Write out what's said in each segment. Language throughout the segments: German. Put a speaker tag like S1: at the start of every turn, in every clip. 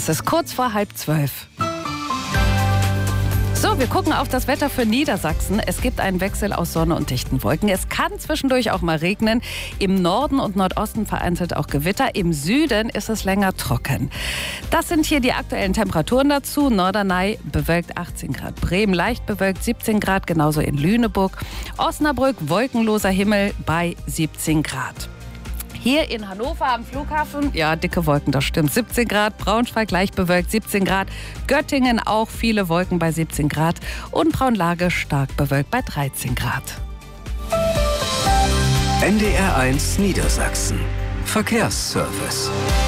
S1: Es ist kurz vor 11:30. So, wir gucken auf das Wetter für Niedersachsen. Es gibt einen Wechsel aus Sonne und dichten Wolken. Es kann zwischendurch auch mal regnen. Im Norden und Nordosten vereinzelt auch Gewitter. Im Süden ist es länger trocken. Das sind hier die aktuellen Temperaturen dazu. Norderney bewölkt 18 Grad. Bremen leicht bewölkt 17 Grad, genauso in Lüneburg. Osnabrück wolkenloser Himmel bei 17 Grad. Hier in Hannover am Flughafen, ja, dicke Wolken, das stimmt, 17 Grad. Braunschweig leicht bewölkt, 17 Grad. Göttingen auch viele Wolken bei 17 Grad. Und Braunlage stark bewölkt bei 13 Grad.
S2: NDR1 Niedersachsen. Verkehrsservice.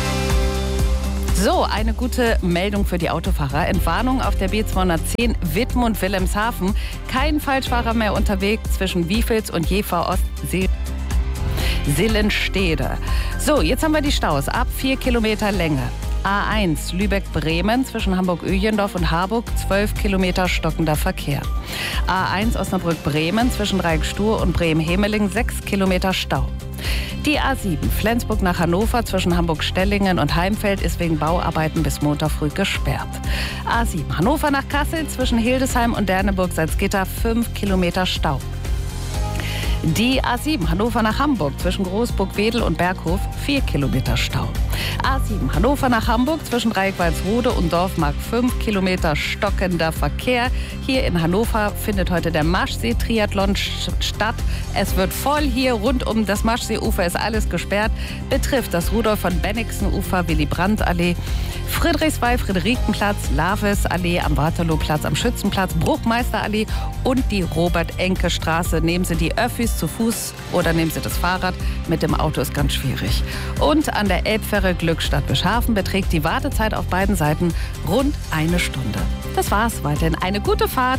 S1: So, eine gute Meldung für die Autofahrer. Entwarnung auf der B210 Wittmund-Wilhelmshaven. Kein Falschfahrer mehr unterwegs zwischen Wiefels und Jever-Ostsee. Sillenstede. So, jetzt haben wir die Staus ab 4 Kilometer Länge. A1 Lübeck-Bremen zwischen Hamburg-Öjendorf und Harburg 12 Kilometer stockender Verkehr. A1 Osnabrück-Bremen zwischen Dreieckstuhr und Bremen-Hemeling 6 Kilometer Stau. Die A7 Flensburg nach Hannover zwischen Hamburg-Stellingen und Heimfeld ist wegen Bauarbeiten bis Montag früh gesperrt. A7 Hannover nach Kassel zwischen Hildesheim und Derneburg-Salzgitter 5 Kilometer Stau. Die A7 Hannover nach Hamburg zwischen Großburg-Wedel und Berghof 4 Kilometer Stau. A7 Hannover nach Hamburg zwischen Dreieck-Walsrode und Dorfmark 5 Kilometer stockender Verkehr. Hier in Hannover findet heute der Maschsee-Triathlon statt. Es wird voll hier rund um das Maschseeufer, ist alles gesperrt. Betrifft das Rudolf von Bennigsen-Ufer, Willy-Brandt-Allee, Friedrichswald, Friederikenplatz, Laves-Allee, am Waterlooplatz, am Schützenplatz, Bruchmeister-Allee und die Robert-Enke-Straße. Nehmen Sie die Öffis zu Fuß oder nehmen Sie das Fahrrad. Mit dem Auto ist ganz schwierig. Und an der Elbfähre Glückstadt-Bischhafen beträgt die Wartezeit auf beiden Seiten rund 1 Stunde. Das war's. Weiterhin eine gute Fahrt.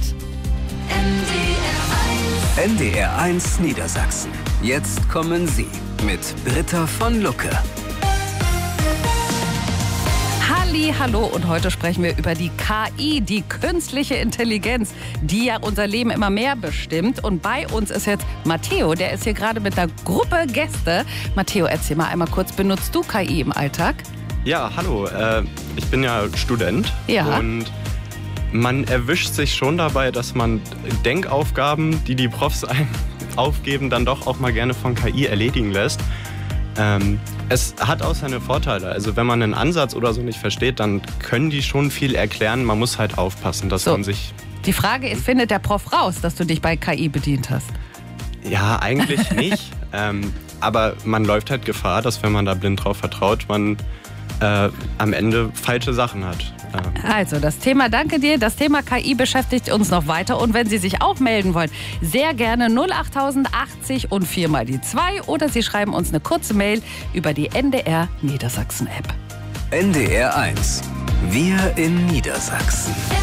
S2: NDR1 Niedersachsen. Jetzt kommen Sie mit Britta von Lucke.
S1: Hallo, und heute sprechen wir über die KI, die künstliche Intelligenz, die ja unser Leben immer mehr bestimmt. Und bei uns ist jetzt Matteo, der ist hier gerade mit einer Gruppe Gäste. Matteo, erzähl mal einmal kurz, benutzt du KI im Alltag?
S3: Ja, hallo, ich bin ja Student und man erwischt sich schon dabei, dass man Denkaufgaben, die die Profs einem aufgeben, dann doch auch mal gerne von KI erledigen lässt. Es hat auch seine Vorteile. Also wenn man einen Ansatz oder so nicht versteht, dann können die schon viel erklären. Man muss halt aufpassen, dass man sich...
S1: Die Frage ist, findet der Prof raus, dass du dich bei KI bedient hast?
S3: Ja, eigentlich nicht. Aber man läuft halt Gefahr, dass wenn man da blind drauf vertraut, man am Ende falsche Sachen hat.
S1: Also, das Thema, danke dir, das Thema KI beschäftigt uns noch weiter. Und wenn Sie sich auch melden wollen, sehr gerne 08080 und 4 mal die 2 oder Sie schreiben uns eine kurze Mail über die NDR Niedersachsen App.
S2: NDR1. Wir in Niedersachsen.